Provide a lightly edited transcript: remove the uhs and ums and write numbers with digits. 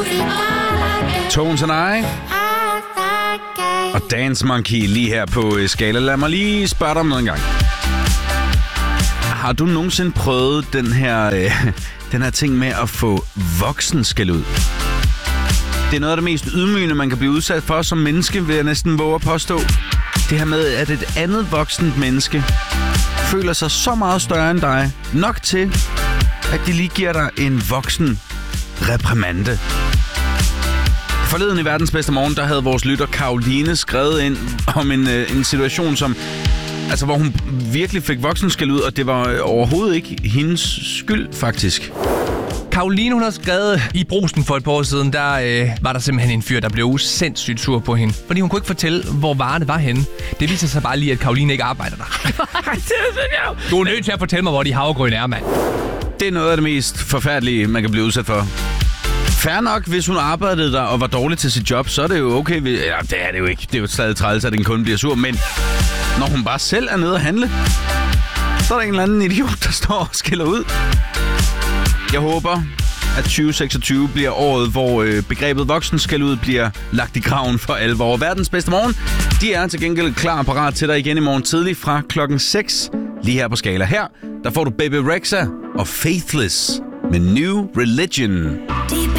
Tones and I og Dance Monkey lige her på Skala. Lad mig lige spørge dig om noget engang. Har du nogensinde prøvet den her ting med at få voksenskæld ud? Det er noget af det mest ydmygende, man kan blive udsat for som menneske, vil jeg næsten våge at påstå. Det her med, at et andet voksent menneske føler sig så meget større end dig. Nok til, at de lige giver dig en voksen reprimande. Forleden i Verdens Bedste Morgen, der havde vores lytter Karoline skrevet ind om en situation, som, altså, hvor hun virkelig fik voksenskæld ud, og det var overhovedet ikke hendes skyld, faktisk. Karoline, hun har skrevet i Brugsen for et par år siden, der var der simpelthen en fyr, der blev sindssygt sur på hende. Fordi hun kunne ikke fortælle, hvor varerne var henne. Det viser sig bare lige, at Karoline ikke arbejder der. Du er nødt til at fortælle mig, hvor de havregryn er, mand. Det er noget af det mest forfærdelige, man kan blive udsat for. Fair nok, hvis hun arbejdede der og var dårlig til sit job, så er det jo okay. Ja, det er det jo ikke. Det er jo stadig træls, at en kunde bliver sur. Men når hun bare selv er nede at handle, så er der en eller anden idiot, der står og skiller ud. Jeg håber, at 2026 bliver året, hvor begrebet voksenskæld ud bliver lagt i graven for alvor. Verdens Bedste Morgen, de er til gengæld klar og parat til dig igen i morgen tidlig fra klokken 6. Lige her på Skala. Her, der får du Baby Rexha og Faithless med New Religion.